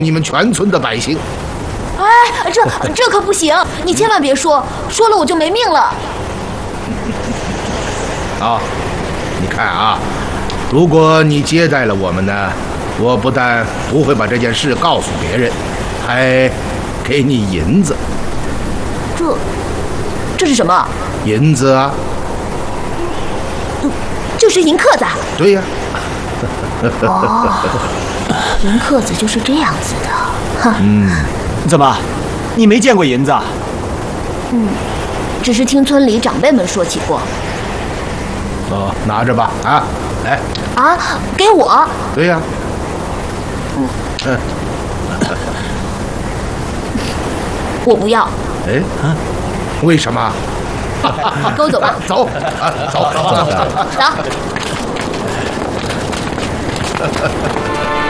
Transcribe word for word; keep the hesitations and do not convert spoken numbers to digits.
你们全村的百姓。 哎，这这可不行！你千万别说，说了我就没命了。 啊，你看啊，如果你接待了我们呢，我不但不会把这件事告诉别人，还给你银子。 这这是什么？ 银子啊。 就是银克子。 对呀。 哦，银克子就是这样子的。哼。 嗯。 怎么，你没见过银子啊？ 嗯，只是听村里长辈们说起过。 哦，拿着吧，啊，来。 啊，给我？ 对呀。 嗯嗯。 我不要。 哎，啊，为什么？ 跟我走吧。 走，啊，走走走走。 走。